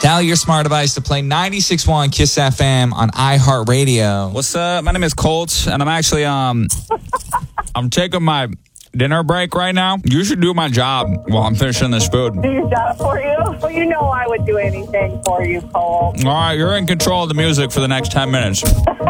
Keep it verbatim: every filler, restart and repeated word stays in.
Tell your smart device to play ninety-six point one Kiss F M on iHeartRadio. What's up? My name is Colt, and I'm actually um, I'm taking my dinner break right now. You should do my job while I'm finishing this food. Do your job for you? Well, you know I would do anything for you, Cole. All right, you're in control of the music for the next ten minutes.